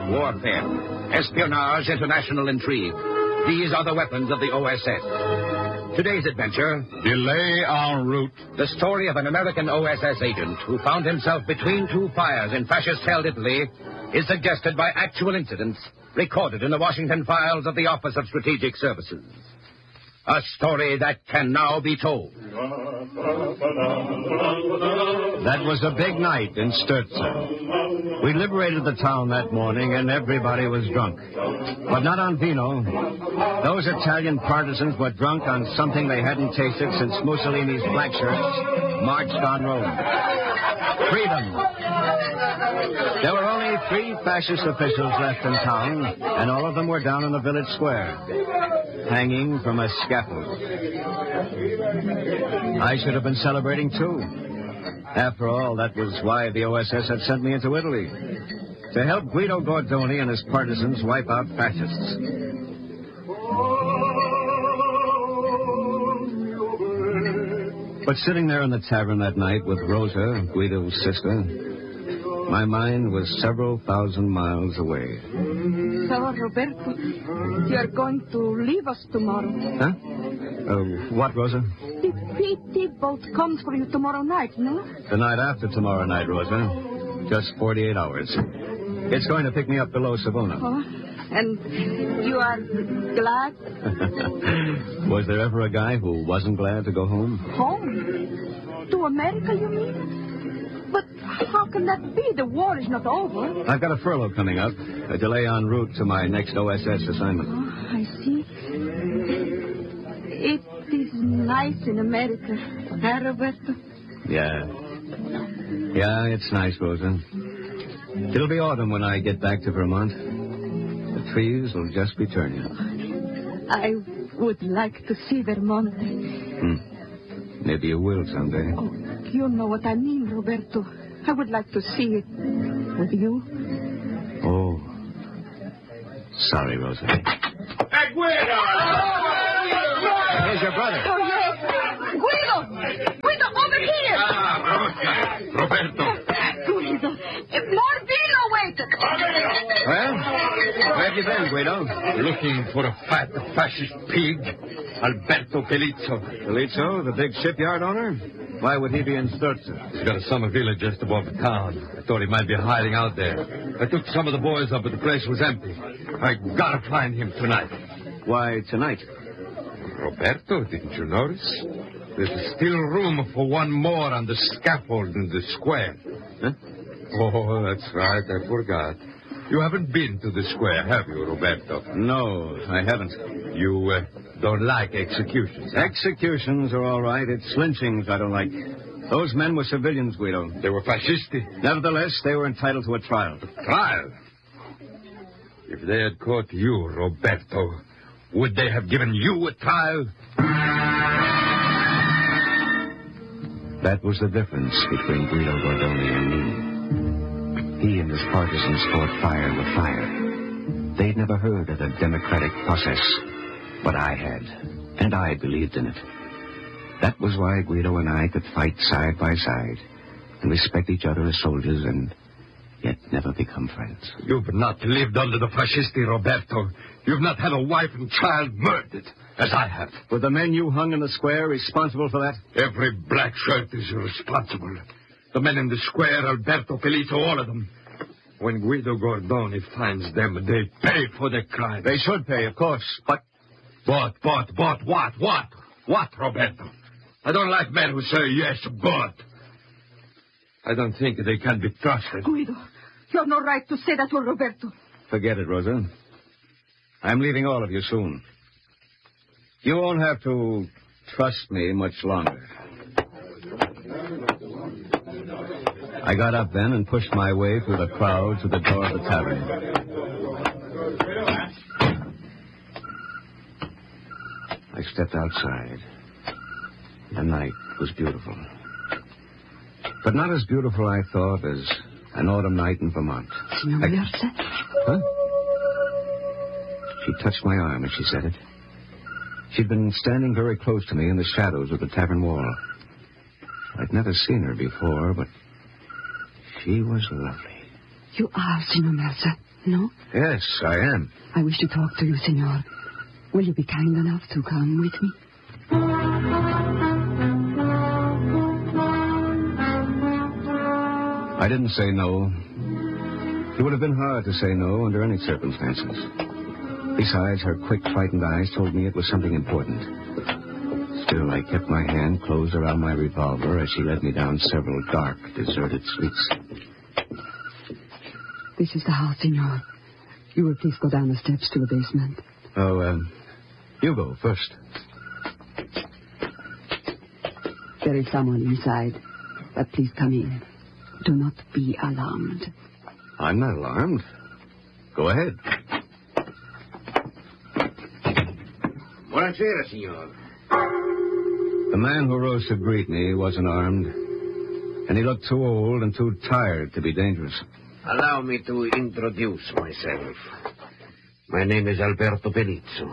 warfare, espionage, international intrigue. These are the weapons of the OSS. Today's adventure... Delay en route. The story of an American OSS agent who found himself between two fires in fascist-held Italy is suggested by actual incidents recorded in the Washington files of the Office of Strategic Services. A story that can now be told. That was a big night in Sturza. We liberated the town that morning, and everybody was drunk. But not on vino. Those Italian partisans were drunk on something they hadn't tasted since Mussolini's black shirts marched on Rome. Freedom. There were only 3 fascist officials left in town, and all of them were down in the village square, hanging from a scaffold. I should have been celebrating, too. After all, that was why the OSS had sent me into Italy, to help Guido Gordoni and his partisans wipe out fascists. But sitting there in the tavern that night with Rosa, Guido's sister, my mind was several thousand miles away. So, Roberto, you're going to leave us tomorrow. Huh? What, Rosa? The PT boat comes for you tomorrow night, no? The night after tomorrow night, Rosa. Just 48 hours. It's going to pick me up below Savona. Oh, and you are glad? Was there ever a guy who wasn't glad to go home? Home? To America, you mean? But how can that be? The war is not over. I've got a furlough coming up. A delay en route to my next OSS assignment. Oh, I see. It is nice in America, huh, Roberto? Yeah, it's nice, Rosa. It'll be autumn when I get back to Vermont. The trees will just be turning. I would like to see Vermont. Maybe you will someday. Oh, you know what I mean, Roberto. I would like to see it with you. Oh. Sorry, Rosa. Guido! Here's your brother. Oh, yes. Guido! Guido, over here! Roberto! Guido, more vino, wait! Well, where have you been, Guido? Looking for a fat fascist pig, Alberto Pelizzo. Pelizzo, the big shipyard owner? Why would he be in Sturza? He's got a summer villa just above the town. I thought he might be hiding out there. I took some of the boys up, but the place was empty. I gotta find him tonight. Why tonight? Roberto, didn't you notice? There's still room for one more on the scaffold in the square. Huh? Oh, that's right. I forgot. You haven't been to the square, have you, Roberto? No, I haven't. You don't like executions, huh? Executions are all right. It's lynchings I don't like. Those men were civilians, Guido. They were fascisti. Nevertheless, they were entitled to a trial. Trial? If they had caught you, Roberto, would they have given you a trial? That was the difference between Guido Gordoni and me. He and his partisans fought fire with fire. They'd never heard of the democratic process, but I had, and I believed in it. That was why Guido and I could fight side by side and respect each other as soldiers and yet never become friends. You've not lived under the fascisti, Roberto. You've not had a wife and child murdered, as I have. Were the men you hung in the square responsible for that? Every black shirt is responsible. The men in the square, Alberto Pelizzo, all of them. When Guido Gordoni finds them, they pay for their crimes. They should pay, of course, but... What, Roberto? I don't like men who say yes, but. I don't think they can be trusted. Guido, you have no right to say that to Roberto. Forget it, Rosa. I'm leaving all of you soon. You won't have to trust me much longer. I got up then and pushed my way through the crowd to the door of the tavern. I stepped outside. The night was beautiful. But not as beautiful, I thought, as an autumn night in Vermont. Signor Mercer? Huh? She touched my arm as she said it. She'd been standing very close to me in the shadows of the tavern wall. I'd never seen her before, but she was lovely. You are, Signor Mercer. No? Yes, I am. I wish to talk to you, senor. Will you be kind enough to come with me? I didn't say no. It would have been hard to say no under any circumstances. Besides, her quick, frightened eyes told me it was something important. Still, I kept my hand closed around my revolver as she led me down several dark, deserted streets. This is the house, senor. You will please go down the steps to the basement. Oh, you go first. There is someone inside, but please come in. Do not be alarmed. I'm not alarmed. Go ahead. Buonasera, signor. The man who rose to greet me wasn't armed, and he looked too old and too tired to be dangerous. Allow me to introduce myself. My name is Alberto Pelizzo.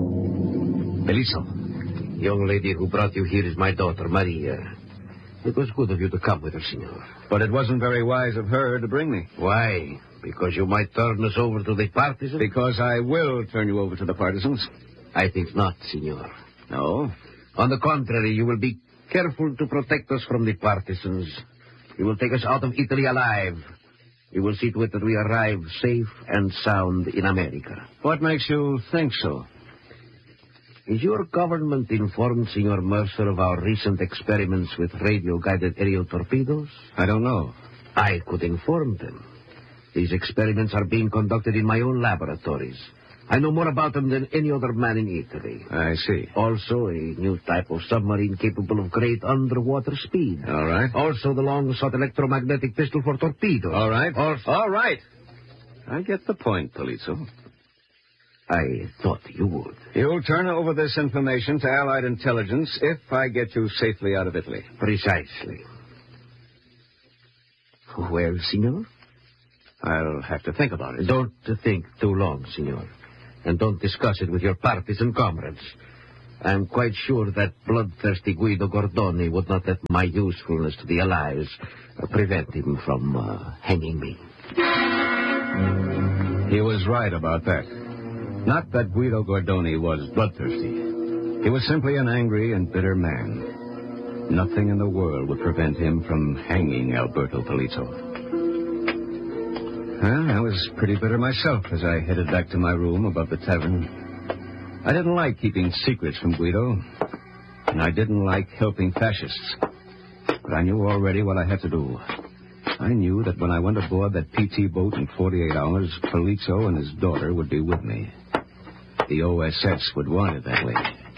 Pelizzo? Young lady who brought you here is my daughter, Maria. It was good of you to come with her, senor. But it wasn't very wise of her to bring me. Why? Because you might turn us over to the partisans? Because I will turn you over to the partisans. I think not, senor. No? On the contrary, you will be careful to protect us from the partisans. You will take us out of Italy alive. You will see to it that we arrive safe and sound in America. What makes you think so? Is your government informed, Senor Mercer, of our recent experiments with radio-guided aerial torpedoes? I don't know. I could inform them. These experiments are being conducted in my own laboratories. I know more about them than any other man in Italy. I see. Also, a new type of submarine capable of great underwater speed. All right. Also, the long-sought electromagnetic pistol for torpedoes. All right. Also... All right. I get the point, Pelizzo. I thought you would. You'll turn over this information to Allied intelligence if I get you safely out of Italy. Precisely. Well, senor? I'll have to think about it. Don't think too long, senor. And don't discuss it with your partisan comrades. I'm quite sure that bloodthirsty Guido Gordoni would not let my usefulness to the Allies prevent him from hanging me. He was right about that. Not that Guido Gordoni was bloodthirsty. He was simply an angry and bitter man. Nothing in the world would prevent him from hanging Alberto Pelizzo. Well, I was pretty bitter myself as I headed back to my room above the tavern. I didn't like keeping secrets from Guido, and I didn't like helping fascists. But I knew already what I had to do. I knew that when I went aboard that PT boat in 48 hours, Pelizzo and his daughter would be with me. The OSS would want it that way.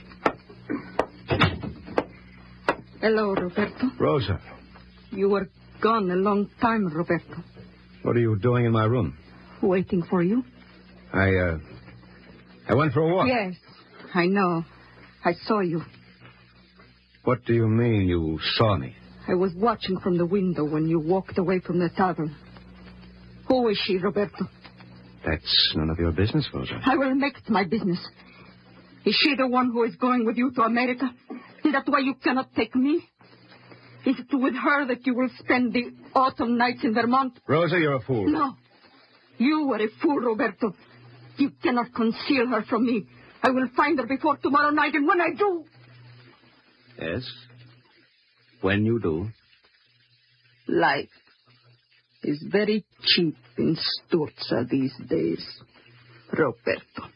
Hello, Roberto. Rosa. You were gone a long time, Roberto. What are you doing in my room? Waiting for you. I went for a walk. Yes, I know. I saw you. What do you mean you saw me? I was watching from the window when you walked away from the tavern. Who is she, Roberto? That's none of your business, Rosa. I will make it my business. Is she the one who is going with you to America? Is that why you cannot take me? Is it with her that you will spend the autumn nights in Vermont? Rosa, you're a fool. No. You are a fool, Roberto. You cannot conceal her from me. I will find her before tomorrow night, and when I do... Yes? When you do? Life is very cheap in Sturza these days, Roberto.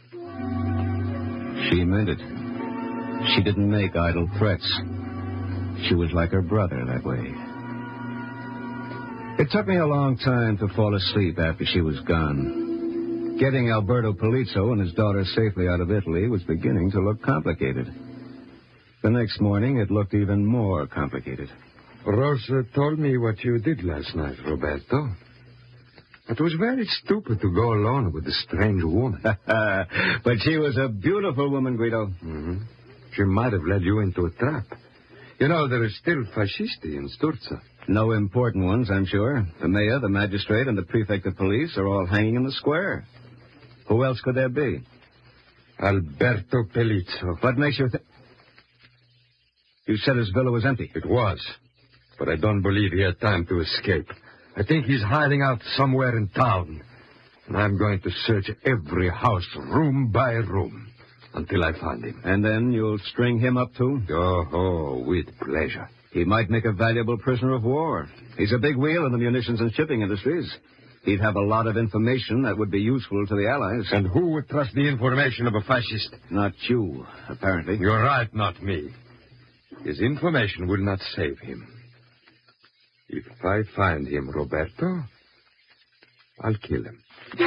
She meant it. She didn't make idle threats. She was like her brother that way. It took me a long time to fall asleep after she was gone. Getting Alberto Pelizzo and his daughter safely out of Italy was beginning to look complicated. The next morning, it looked even more complicated. Rosa told me what you did last night, Roberto. It was very stupid to go alone with a strange woman. But she was a beautiful woman, Guido. Mm-hmm. She might have led you into a trap. You know, there is still fascisti in Sturza. No important ones, I'm sure. The mayor, the magistrate, and the prefect of police are all hanging in the square. Who else could there be? Alberto Pelizzo. What makes you think... You said his villa was empty. It was. But I don't believe he had time to escape. I think he's hiding out somewhere in town. I'm going to search every house, room by room, until I find him. And then you'll string him up, too? Oh, with pleasure. He might make a valuable prisoner of war. He's a big wheel in the munitions and shipping industries. He'd have a lot of information that would be useful to the Allies. And who would trust the information of a fascist? Not you, apparently. You're right, not me. His information will not save him. If I find him, Roberto, I'll kill him.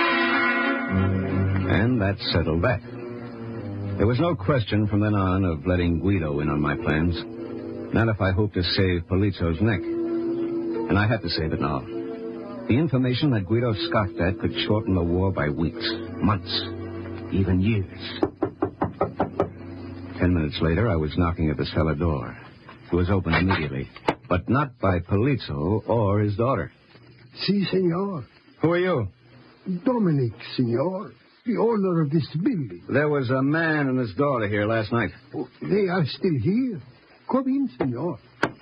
And that settled that. There was no question from then on of letting Guido in on my plans. Not if I hoped to save Polizzo's neck. And I had to save it now. The information that Guido scoffed at could shorten the war by weeks, months, even years. 10 minutes later, I was knocking at the cellar door. It was opened immediately, but not by Polizzo or his daughter. Si, senor. Who are you? Dominic, senor. The owner of this building. There was a man and his daughter here last night. Oh, they are still here. Come in, senor.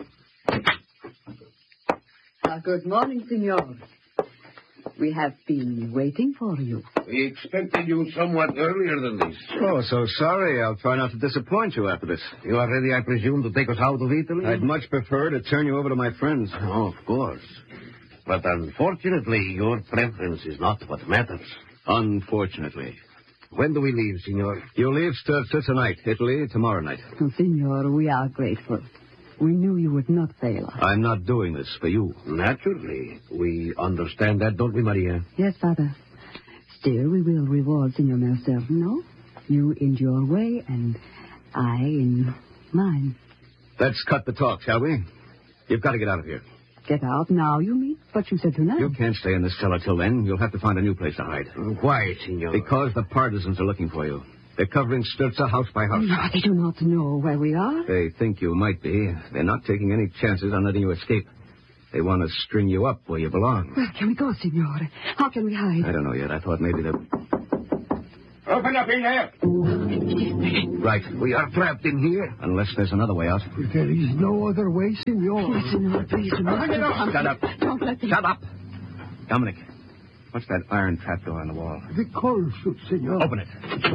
Good morning, senor. We have been waiting for you. We expected you somewhat earlier than this. Oh, so sorry. I'll try not to disappoint you after this. You are ready, I presume, to take us out of Italy? I'd much prefer to turn you over to my friends. Oh, of course. But unfortunately, your preference is not what matters. Unfortunately. When do we leave, senor? You leave Sturza tonight. Italy tomorrow night. Oh, senor, we are grateful. We knew you would not fail us. I'm not doing this for you. Naturally. We understand that, don't we, Maria? Yes, Father. Still, we will reward Senor Mercer, no? You in your way, and I in mine. Let's cut the talk, shall we? You've got to get out of here. Get out now, you mean? But you said tonight. You can't stay in this cellar till then. You'll have to find a new place to hide. Why, senor? Because the partisans are looking for you. They're covering Sturza house by house. No, they do not know where we are. They think you might be. They're not taking any chances on letting you escape. They want to string you up where you belong. Where can we go, senor? How can we hide? I don't know yet. I thought maybe they'll... Open up in there! Right. We are trapped in here. Unless there's another way out. There is no other way, senor. Please, senor, please do not. Shut up. Don't let them... Shut up. Dominic, what's that iron trapdoor on the wall? The coal chute, senor. Open it.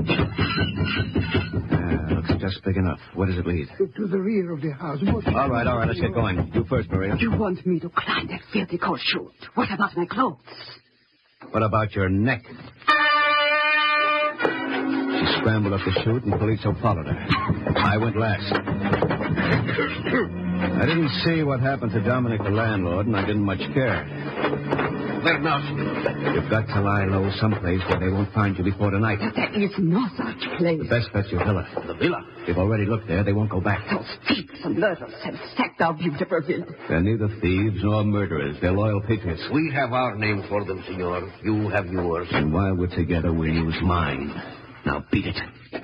Looks just big enough. Where does it lead? To the rear of the house. All right. Let's get going. You first, Maria. You want me to climb that filthy coal chute? What about my clothes? What about your neck? She scrambled up the chute, and Polizzo followed her. I went last. I didn't see what happened to Dominic the landlord, and I didn't much care. They're not. You've got to lie low someplace where they won't find you before tonight. There is no such place. The best bet's your villa. The villa? They've already looked there. They won't go back. Those thieves and murderers have sacked our beautiful villa. They're neither thieves nor murderers. They're loyal patriots. We have our name for them, senor. You have yours. And while we're together, we'll use mine. Now beat it.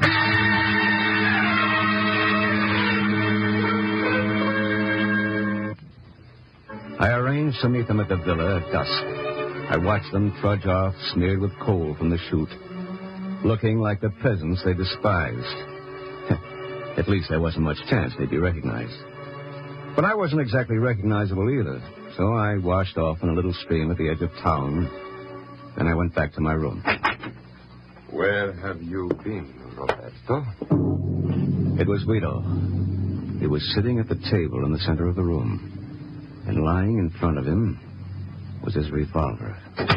I arranged to meet them at the villa at dusk. I watched them trudge off, smeared with coal from the chute, looking like the peasants they despised. At least there wasn't much chance they'd be recognized. But I wasn't exactly recognizable either, so I washed off in a little stream at the edge of town, and I went back to my room. Where have you been, Roberto? It was Guido. He was sitting at the table in the center of the room, and lying in front of him was his revolver.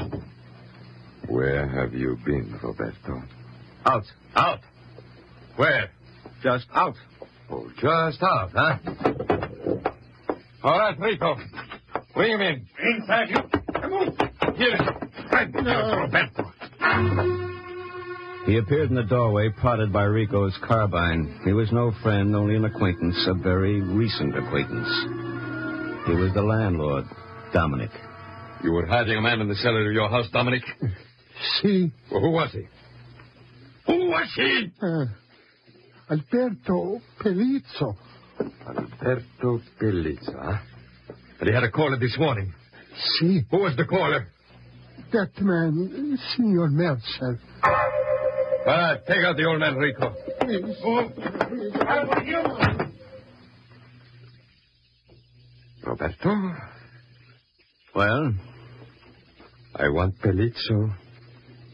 Where have you been, Roberto? Out. Out? Where? Just out. Oh, just out, huh? All right, Rico. Bring him in. Inside you. Come on. Here. Right, Roberto. He appeared in the doorway, prodded by Rico's carbine. He was no friend, only an acquaintance, a very recent acquaintance. He was the landlord, Dominic. You were hiding a man in the cellar of your house, Dominic? Si. Well, who was he? Who was he? Alberto Polizzo. Alberto Polizzo, huh? And he had a caller this morning. Si. Who was the caller? That man, Senor Mercer. Take out the old man, Rico. Roberto? Well? I want Polizzo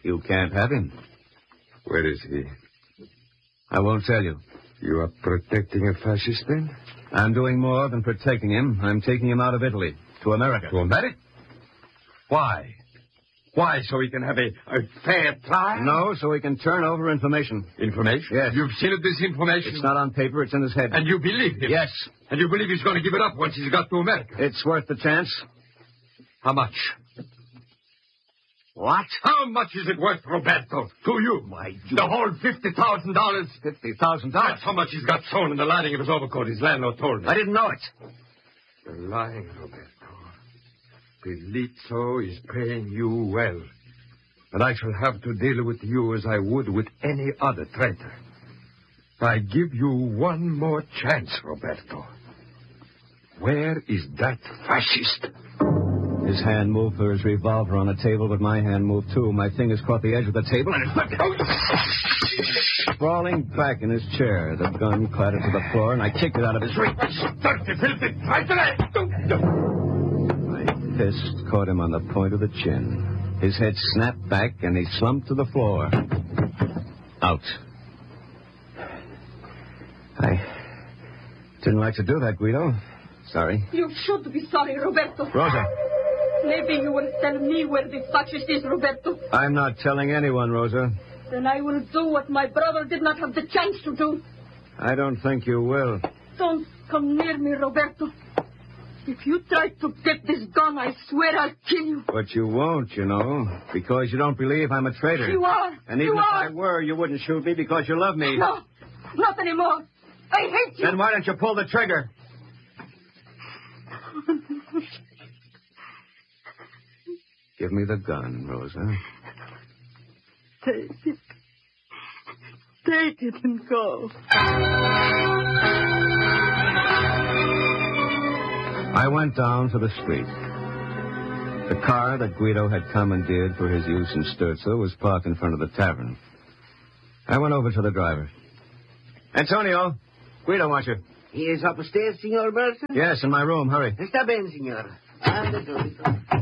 You can't have him. Where is he? I won't tell you. You are protecting a fascist, then? I'm doing more than protecting him. I'm taking him out of Italy to America. To America? Why? Why, so he can have a fair trial? No, so he can turn over information. Information? Yes. You've seen this information? It's not on paper. It's in his head. And you believe him? Yes. And you believe he's going to give it up once he's got to America? It's worth the chance. How much? What? How much is it worth, Roberto, to you? The whole $50,000? $50,000? That's how much he's got sewn in the lining of his overcoat, his landlord told me. I didn't know it. You're lying, Roberto. Pelizzo is paying you well. And I shall have to deal with you as I would with any other traitor. I give you one more chance, Roberto. Where is that fascist? His hand moved for his revolver on the table, but my hand moved too. My fingers caught the edge of the table and it flipped. Sprawling back in his chair, the gun clattered to the floor, and I kicked it out of his reach. Dirty, filthy traitor! My fist caught him on the point of the chin. His head snapped back, and he slumped to the floor. Out. I didn't like to do that, Guido. Sorry. You should be sorry, Roberto. Rosa. Maybe you will tell me where the fascist is, Roberto. I'm not telling anyone, Rosa. Then I will do what my brother did not have the chance to do. I don't think you will. Don't come near me, Roberto. If you try to get this gun, I swear I'll kill you. But you won't, you know, because you don't believe I'm a traitor. You are. And even you if are. I were, you wouldn't shoot me because you love me. No, not anymore. I hate you. Then why don't you pull the trigger? Give me the gun, Rosa. Take it. Take it and go. I went down to the street. The car that Guido had commandeered for his use in Sturzo was parked in front of the tavern. I went over to the driver. Antonio, Guido wants you. He is upstairs, Signor Burton? Yes, in my room. Hurry. Está bien, Signor. Ande,